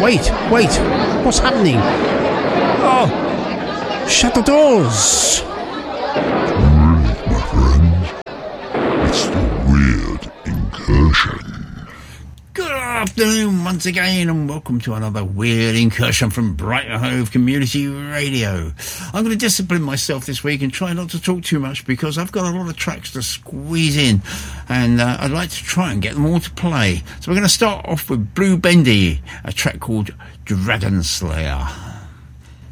Wait, what's happening? Oh, shut the doors. My friend, it's the Weird Incursion. Good afternoon once again, and welcome to another Weird Incursion from Brighton Hove Community Radio. I'm going to discipline myself this week and try not to talk too much because I've got a lot of tracks to squeeze in, and I'd like to try and get them all to play. So we're going to start off with Blue Bendy, a track called Dragon Slayer.